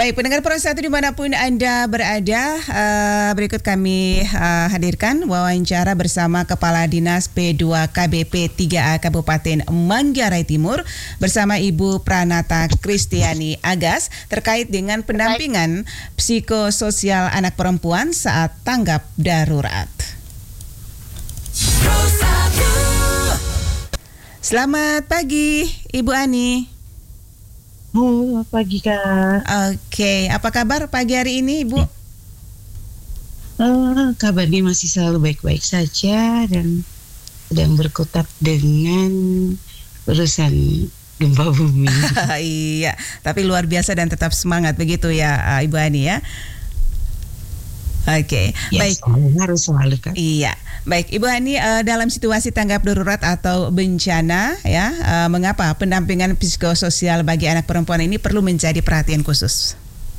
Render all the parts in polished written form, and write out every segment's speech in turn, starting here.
Baik, pendengar Pro 1 dimanapun Anda berada, berikut kami hadirkan wawancara bersama Kepala Dinas P2 KBP 3A Kabupaten Manggarai Timur bersama Ibu Pranata Kristiani Agas terkait dengan pendampingan psikososial anak perempuan saat tanggap darurat. Selamat pagi, Ibu Ani. Pagi Kak. Oke, apa kabar pagi hari ini Ibu? Kabarnya masih selalu baik-baik saja dan sedang berkutat dengan urusan gempa bumi. Iya, tapi luar biasa dan tetap semangat begitu ya Ibu Ani ya. Oke, baik. Harus selalu Kak. Iya, baik Ibu Ani, dalam situasi tanggap darurat atau bencana ya, mengapa pendampingan psikososial bagi anak perempuan ini perlu menjadi perhatian khusus?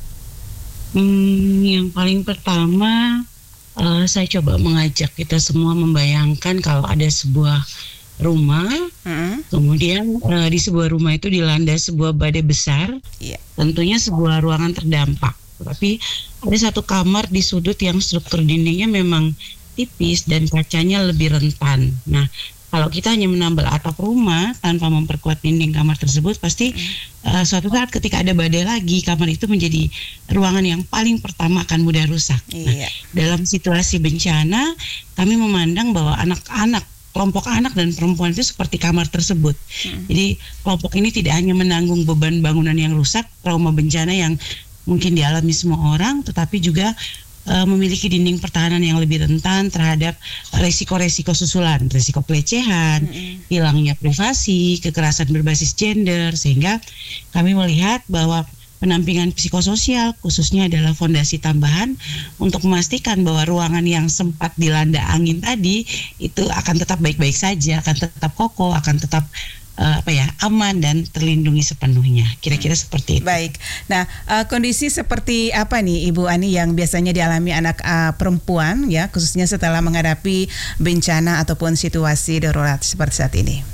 Yang paling pertama, saya coba mengajak kita semua membayangkan kalau ada sebuah rumah, kemudian di sebuah rumah itu dilanda sebuah badai besar, tentunya sebuah ruangan terdampak. Tapi ada satu kamar di sudut yang struktur dindingnya memang tipis dan kacanya lebih rentan. Nah, kalau kita hanya menambal atap rumah tanpa memperkuat dinding kamar tersebut, pasti suatu saat ketika ada badai lagi, kamar itu menjadi ruangan yang paling pertama akan mudah rusak. Nah, dalam situasi bencana, kami memandang bahwa anak-anak, kelompok anak dan perempuan itu seperti kamar tersebut. Jadi kelompok ini tidak hanya menanggung beban bangunan yang rusak, trauma bencana yang mungkin dialami semua orang, tetapi juga memiliki dinding pertahanan yang lebih rentan terhadap resiko-resiko susulan, resiko pelecehan, hilangnya privasi, kekerasan berbasis gender, sehingga kami melihat bahwa pendampingan psikososial khususnya adalah fondasi tambahan untuk memastikan bahwa ruangan yang sempat dilanda angin tadi itu akan tetap baik-baik saja, akan tetap kokoh, akan tetap aman dan terlindungi sepenuhnya. Kira-kira seperti itu. Baik. Nah, kondisi seperti apa nih Ibu Ani yang biasanya dialami anak perempuan ya, khususnya setelah menghadapi bencana ataupun situasi darurat seperti saat ini?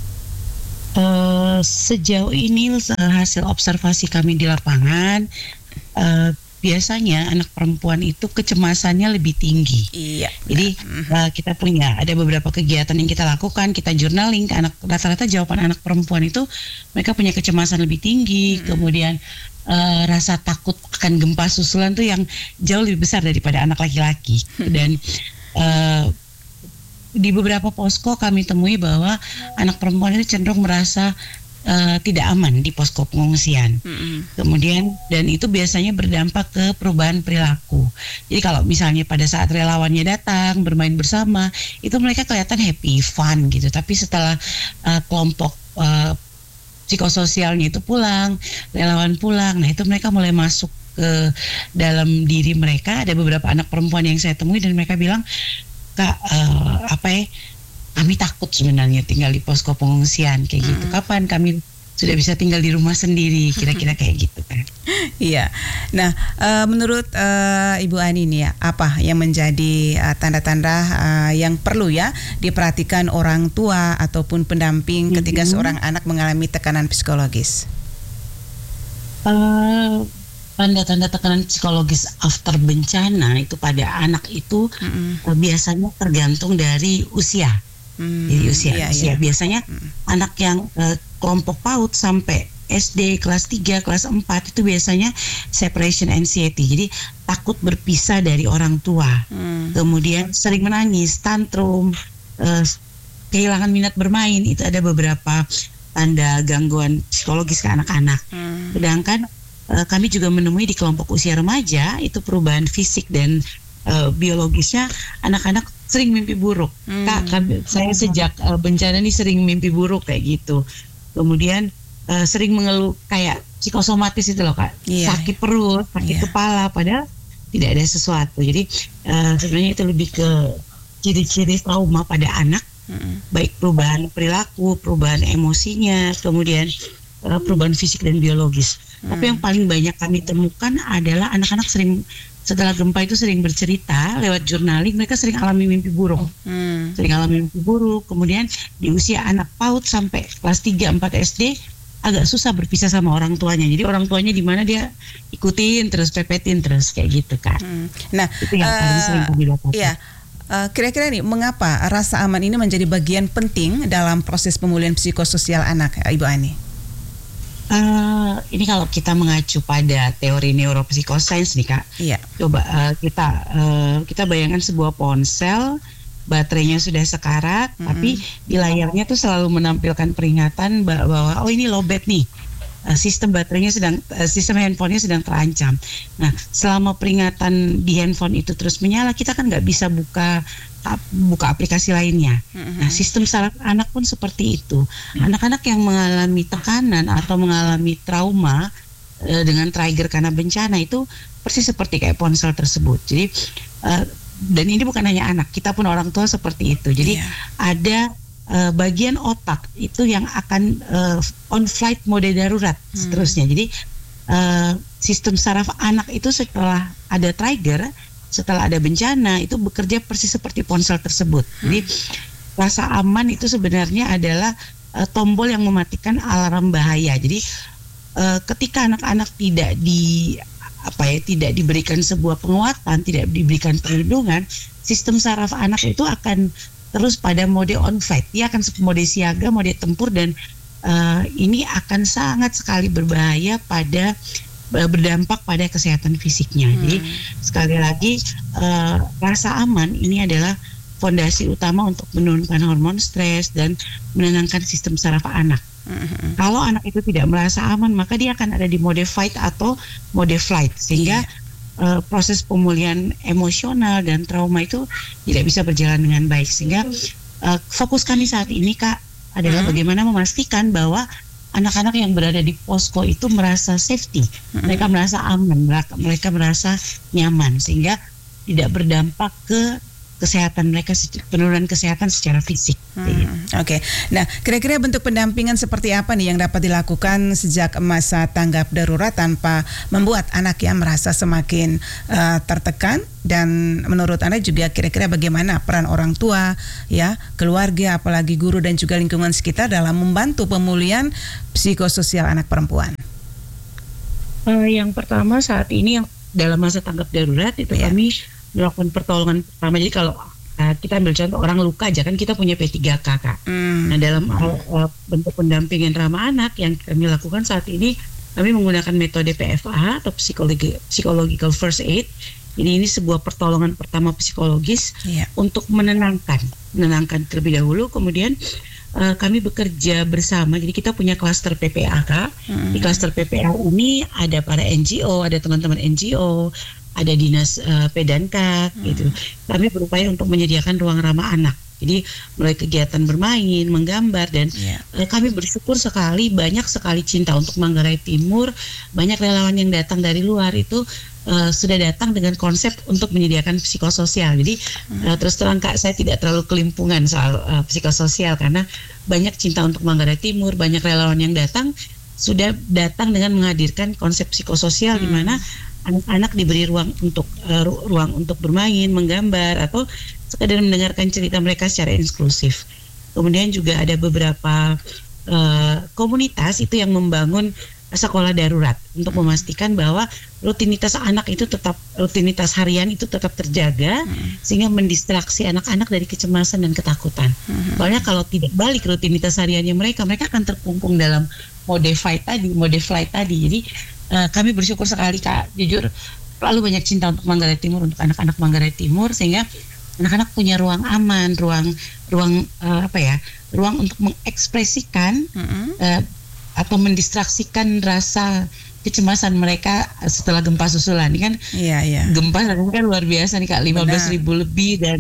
Sejauh ini hasil observasi kami di lapangan, biasanya anak perempuan itu kecemasannya lebih tinggi. Iya. Jadi kita punya ada beberapa kegiatan yang kita lakukan, kita journaling ke anak. Rata-rata jawaban anak perempuan itu mereka punya kecemasan lebih tinggi, kemudian rasa takut akan gempa susulan tuh yang jauh lebih besar daripada anak laki-laki. Dan di beberapa posko kami temui bahwa anak perempuan itu cenderung merasa tidak aman di posko pengungsian. Kemudian dan itu biasanya berdampak ke perubahan perilaku. Jadi kalau misalnya pada saat relawannya datang bermain bersama, itu mereka kelihatan happy, fun gitu. Tapi setelah kelompok psikososialnya itu pulang, relawan pulang, nah itu mereka mulai masuk ke dalam diri mereka. Ada beberapa anak perempuan yang saya temui dan mereka bilang, Kak, kami takut sebenarnya tinggal di posko pengungsian kayak gitu. Kapan kami sudah bisa tinggal di rumah sendiri, kira-kira kayak gitu kan? Iya. Nah, menurut Ibu Ani nih ya, apa yang menjadi tanda-tanda yang perlu ya diperhatikan orang tua ataupun pendamping ketika seorang anak mengalami tekanan psikologis? Tanda-tanda tekanan psikologis after bencana itu pada anak itu biasanya tergantung dari usia. Jadi usia biasanya anak yang kelompok PAUD sampai SD kelas 3, kelas 4 itu biasanya separation anxiety. Jadi takut berpisah dari orang tua. Kemudian sering menangis, tantrum, kehilangan minat bermain, itu ada beberapa tanda gangguan psikologis ke anak-anak. Sedangkan kami juga menemui di kelompok usia remaja itu perubahan fisik dan biologisnya, anak-anak sering mimpi buruk. Kak, saya sejak bencana ini sering mimpi buruk kayak gitu. Kemudian sering mengeluh kayak psikosomatis itu loh Kak, sakit perut, sakit kepala, padahal tidak ada sesuatu. Jadi sebenarnya itu lebih ke ciri-ciri trauma pada anak, baik perubahan perilaku, perubahan emosinya, kemudian perubahan fisik dan biologis. Tapi yang paling banyak kami temukan adalah anak-anak sering setelah gempa itu sering bercerita lewat journaling, mereka sering alami mimpi buruk. Sering alami mimpi buruk. Kemudian di usia anak PAUD sampai kelas 3, 4 SD agak susah berpisah sama orang tuanya. Jadi orang tuanya di mana dia ikutin terus, pepetin terus kayak gitu kan. Nah, itu yang paling sering dilakukan. Iya. Kira-kira nih, mengapa rasa aman ini menjadi bagian penting dalam proses pemulihan psikososial anak, Ibu Ani? Ini kalau kita mengacu pada teori neuropsychoscience nih Kak, iya. Coba kita bayangkan sebuah ponsel, baterainya sudah sekarat, tapi di layarnya tuh selalu menampilkan peringatan bahwa oh ini lowbat nih, sistem handphonenya sedang terancam. Nah, selama peringatan di handphone itu terus menyala, kita kan nggak bisa buka aplikasi lainnya. Nah, sistem saraf anak pun seperti itu. Anak-anak yang mengalami tekanan atau mengalami trauma dengan trigger karena bencana itu persis seperti kayak ponsel tersebut. Jadi dan ini bukan hanya anak, kita pun orang tua seperti itu. Jadi ada bagian otak itu yang akan on flight mode darurat seterusnya. Jadi sistem saraf anak itu setelah ada trigger, setelah ada bencana itu bekerja persis seperti ponsel tersebut. Jadi rasa aman itu sebenarnya adalah tombol yang mematikan alarm bahaya. Jadi ketika anak-anak tidak diberikan sebuah penguatan, tidak diberikan perlindungan, sistem saraf anak itu akan terus pada mode on fight. Dia akan mode siaga, mode tempur, dan ini akan sangat sekali berbahaya berdampak pada kesehatan fisiknya. Jadi sekali lagi rasa aman ini adalah fondasi utama untuk menurunkan hormon stres dan menenangkan sistem saraf anak. Kalau anak itu tidak merasa aman, maka dia akan ada di mode fight atau mode flight, sehingga proses pemulihan emosional dan trauma itu tidak bisa berjalan dengan baik. Sehingga fokus kami saat ini Kak adalah bagaimana memastikan bahwa anak-anak yang berada di posko itu merasa safety, mereka merasa aman, mereka merasa nyaman, sehingga tidak berdampak ke kesehatan mereka, penurunan kesehatan secara fisik. Oke. Nah, kira-kira bentuk pendampingan seperti apa nih yang dapat dilakukan sejak masa tanggap darurat tanpa membuat anak yang merasa semakin tertekan? Dan menurut Anda juga kira-kira bagaimana peran orang tua, ya, keluarga, apalagi guru dan juga lingkungan sekitar dalam membantu pemulihan psikososial anak perempuan? Yang pertama saat ini yang dalam masa tanggap darurat itu kami melakukan pertolongan pertama. Jadi kalau kita ambil contoh orang luka aja kan kita punya P3K Kak. Nah dalam bentuk pendampingan ramah anak yang kami lakukan saat ini, kami menggunakan metode PFA atau psychological first aid. Ini sebuah pertolongan pertama psikologis untuk menenangkan terlebih dahulu. Kemudian kami bekerja bersama. Jadi kita punya klaster PPA Kak. Di klaster PPA ini ada para NGO, ada teman-teman NGO, ada dinas Pedanka gitu. Kami berupaya untuk menyediakan ruang ramah anak. Jadi mulai kegiatan bermain, menggambar, dan kami bersyukur sekali banyak sekali cinta untuk Manggarai Timur. Banyak relawan yang datang dari luar itu sudah datang dengan konsep untuk menyediakan psikososial. Jadi terus terang Kak, saya tidak terlalu kelimpungan soal psikososial karena banyak cinta untuk Manggarai Timur, banyak relawan yang datang sudah datang dengan menghadirkan konsep psikososial di mana anak-anak diberi ruang untuk bermain, menggambar, atau sekadar mendengarkan cerita mereka secara inklusif. Kemudian juga ada beberapa komunitas itu yang membangun sekolah darurat untuk memastikan bahwa rutinitas harian itu tetap terjaga, sehingga mendistraksi anak-anak dari kecemasan dan ketakutan. Soalnya kalau tidak balik rutinitas hariannya mereka akan terkungkung dalam mode flight tadi. Jadi kami bersyukur sekali Kak, jujur terlalu banyak cinta untuk Manggarai Timur, untuk anak-anak Manggarai Timur, sehingga anak-anak punya ruang aman, ruang untuk mengekspresikan atau mendistraksikan rasa kecemasan mereka setelah gempa susulan. Ini kan gempa kan luar biasa nih Kak, 15.000 lebih, dan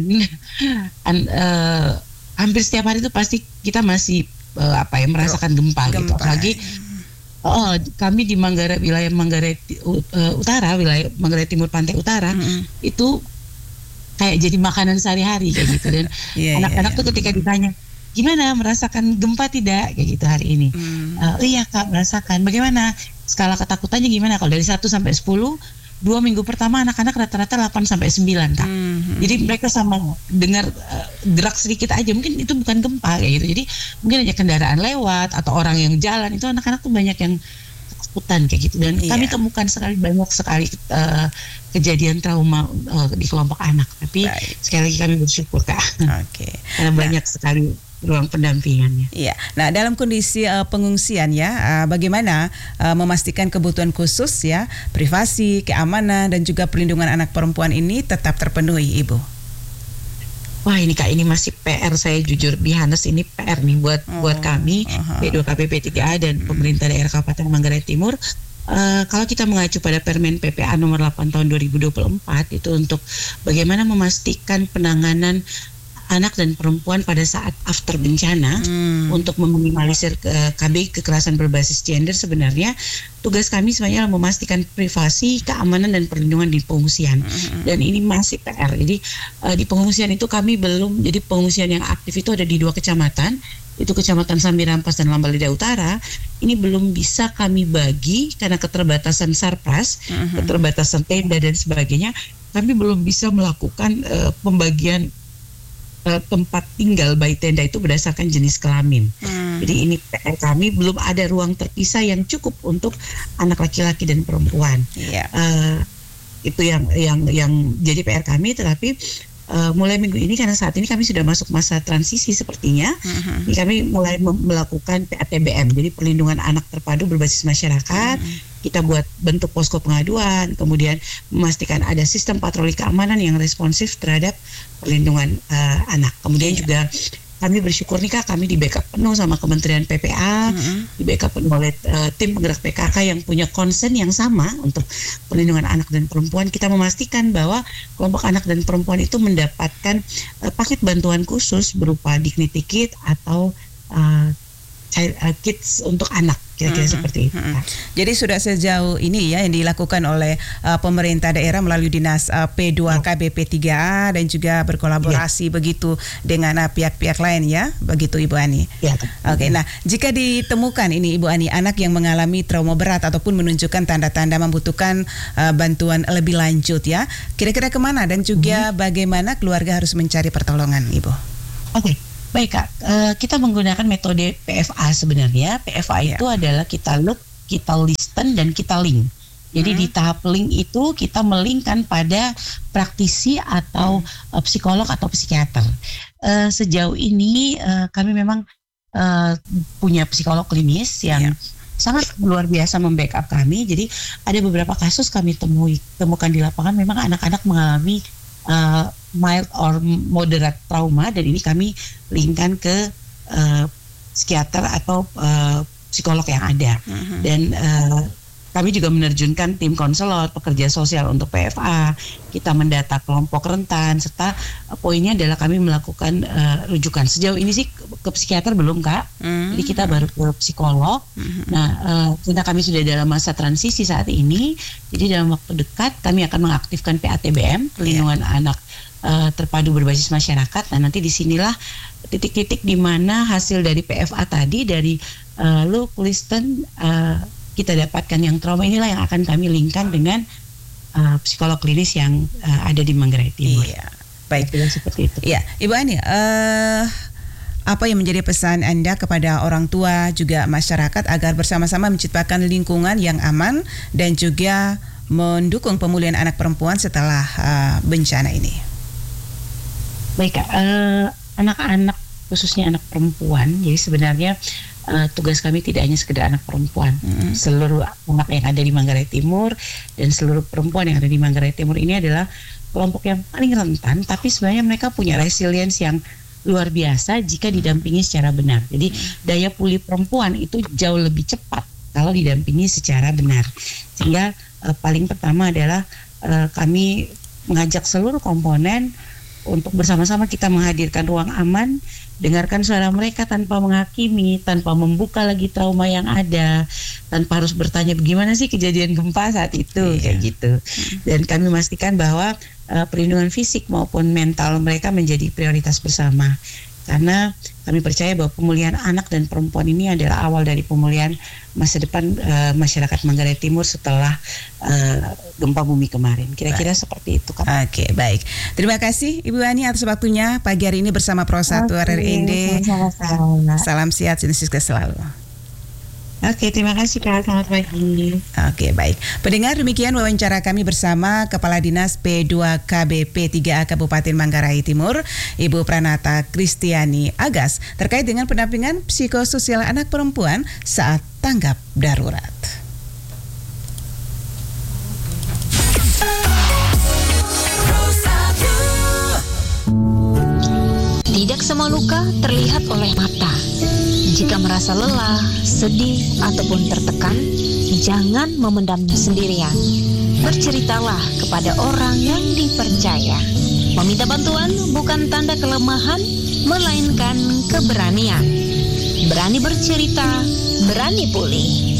hampir setiap hari itu pasti kita masih merasakan gempa gitu. Apalagi kami di wilayah Manggarai Utara, wilayah Manggarai Timur Pantai Utara, itu kayak jadi makanan sehari-hari kayak gitu. Dan anak-anak tuh ketika ditanya, gimana, merasakan gempa tidak, kayak gitu hari ini? Iya Kak, merasakan. Bagaimana skala ketakutannya gimana? Kalau dari 1 sampai 10, 2 minggu pertama anak-anak rata-rata 8 sampai 9 Kak. Jadi mereka sama dengar gerak sedikit aja, mungkin itu bukan gempa kayak gitu. Jadi mungkin aja kendaraan lewat atau orang yang jalan, itu anak-anak tuh banyak yang ketakutan kayak gitu. Dan kami temukan banyak sekali kejadian trauma di kelompok anak. Tapi sekali lagi kami bersyukur Kak. Karena banyak sekali ruang pendampingannya. Iya. Nah, dalam kondisi pengungsian ya, bagaimana memastikan kebutuhan khusus ya, privasi, keamanan dan juga perlindungan anak perempuan ini tetap terpenuhi, Ibu? Wah, ini Kak, ini masih PR, saya jujur bihanes, ini PR nih buat kami P2KBP 3A dan pemerintah daerah Kabupaten Manggarai Timur. Kalau kita mengacu pada Permen PPA nomor 8 tahun 2024 itu untuk bagaimana memastikan penanganan anak dan perempuan pada saat after bencana untuk meminimalisir kekerasan berbasis gender. Sebenarnya tugas kami sebenarnya memastikan privasi, keamanan dan perlindungan di pengungsian. Dan ini masih PR. Jadi di pengungsian itu kami belum, jadi pengungsian yang aktif itu ada di 2 kecamatan, itu Kecamatan Sambirampas dan Lambalida Utara. Ini belum bisa kami bagi karena keterbatasan sarpras, keterbatasan tenda dan sebagainya. Kami belum bisa melakukan pembagian tempat tinggal bayi tenda itu berdasarkan jenis kelamin. Jadi ini PR kami, belum ada ruang terpisah yang cukup untuk anak laki-laki dan perempuan. Itu yang jadi PR kami. Tetapi mulai minggu ini, karena saat ini kami sudah masuk masa transisi sepertinya, kami mulai melakukan PATBM, jadi perlindungan anak terpadu berbasis masyarakat. Kita buat bentuk posko pengaduan, kemudian memastikan ada sistem patroli keamanan yang responsif terhadap perlindungan anak. Kemudian juga kami bersyukur nih Kak, kami di backup penuh sama Kementerian PPA, di backup penuh oleh tim penggerak PKK yang punya concern yang sama untuk perlindungan anak dan perempuan. Kita memastikan bahwa kelompok anak dan perempuan itu mendapatkan paket bantuan khusus berupa dignity kit atau kits untuk anak, kira-kira seperti itu. Jadi sudah sejauh ini ya yang dilakukan oleh pemerintah daerah melalui Dinas P2KBP 3A dan juga berkolaborasi begitu dengan pihak-pihak lain ya, begitu Ibu Ani. Oke, nah jika ditemukan ini Ibu Ani anak yang mengalami trauma berat ataupun menunjukkan tanda-tanda membutuhkan bantuan lebih lanjut ya, kira-kira kemana dan juga bagaimana keluarga harus mencari pertolongan, Ibu? Baik Kak, kita menggunakan metode PFA sebenarnya. PFA itu adalah kita look, kita listen, dan kita link. Jadi di tahap link itu kita melingkan pada praktisi atau psikolog atau psikiater. Sejauh ini kami memang punya psikolog klinis yang sangat luar biasa membackup kami. Jadi ada beberapa kasus kami temukan di lapangan, memang anak-anak mengalami mild or moderate trauma, dan ini kami linkkan ke psikiater atau psikolog yang ada. Dan kami juga menerjunkan tim konselor, pekerja sosial untuk PFA. Kita mendata kelompok rentan, serta poinnya adalah kami melakukan rujukan. Sejauh ini sih ke psikiater belum Kak, jadi kita baru ke psikolog. Nah, karena kami sudah dalam masa transisi saat ini, jadi dalam waktu dekat kami akan mengaktifkan PATBM, perlindungan anak terpadu berbasis masyarakat. Nah, nanti disinilah titik-titik di mana hasil dari PFA tadi, dari look, listen, kita dapatkan yang trauma, inilah yang akan kami linkkan dengan psikolog klinis yang ada di Manggarai Timur. Baik, seperti itu. Ibu Ani, apa yang menjadi pesan Anda kepada orang tua juga masyarakat agar bersama-sama menciptakan lingkungan yang aman dan juga mendukung pemulihan anak perempuan setelah bencana ini? Baik Kak, anak-anak khususnya anak perempuan, jadi sebenarnya tugas kami tidak hanya sekedar anak perempuan. Seluruh anak yang ada di Manggarai Timur dan seluruh perempuan yang ada di Manggarai Timur ini adalah kelompok yang paling rentan, tapi sebenarnya mereka punya resilience yang luar biasa jika didampingi secara benar. Jadi daya pulih perempuan itu jauh lebih cepat kalau didampingi secara benar. Sehingga paling pertama adalah kami mengajak seluruh komponen untuk bersama-sama kita menghadirkan ruang aman, dengarkan suara mereka tanpa menghakimi, tanpa membuka lagi trauma yang ada, tanpa harus bertanya bagaimana sih kejadian gempa saat itu, kayak gitu. Dan kami memastikan bahwa perlindungan fisik maupun mental mereka menjadi prioritas bersama. Karena kami percaya bahwa pemulihan anak dan perempuan ini adalah awal dari pemulihan masa depan masyarakat Manggarai Timur setelah gempa bumi kemarin. Kira-kira seperti itu, Kak. Oke, baik. Terima kasih Ibu Ani atas waktunya pagi hari ini bersama Pro 1 RRIND. Salam sehat, sukses selalu. Oke, terima kasih Kak. Selamat pagi. Oke, baik. Pendengar, demikian wawancara kami bersama Kepala Dinas P2KBP 3A Kabupaten Manggarai Timur, Ibu Pranata Kristiani Agas, terkait dengan pendampingan psikososial anak perempuan saat tanggap darurat. Tidak semua luka terlihat oleh mata. Jika merasa lelah, sedih, ataupun tertekan, jangan memendamnya sendirian. Berceritalah kepada orang yang dipercaya. Meminta bantuan bukan tanda kelemahan, melainkan keberanian. Berani bercerita, berani pulih.